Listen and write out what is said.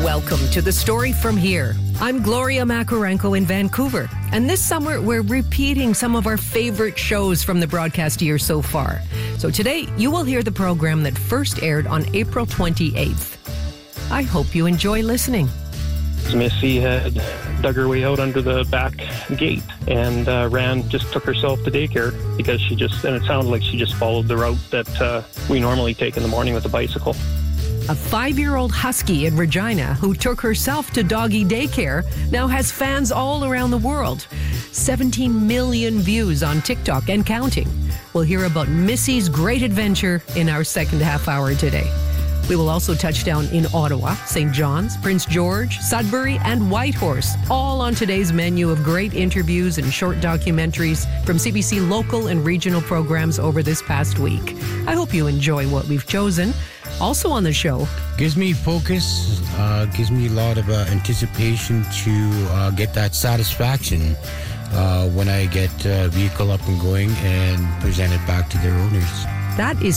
Welcome to The Story From Here. I'm Gloria Makarenko in Vancouver. And this summer, we're repeating some of our favorite shows from the broadcast year so far. So today, you will hear the program that first aired on April 28th. I hope you enjoy listening. Missy had dug her way out under the back gate and took herself to daycare because and it sounded like she just followed the route that we normally take in the morning with a bicycle. A 5-year-old husky in Regina who took herself to doggy daycare now has fans all around the world. 17 million views on TikTok and counting. We'll hear about Missy's great adventure in our second half hour today. We will also touch down in Ottawa, St. John's, Prince George, Sudbury, and Whitehorse, all on today's menu of great interviews and short documentaries from CBC local and regional programs over this past week. I hope you enjoy what we've chosen. Also on the show, gives me focus, gives me a lot of anticipation to get that satisfaction when I get a vehicle up and going and present it back to their owners. That is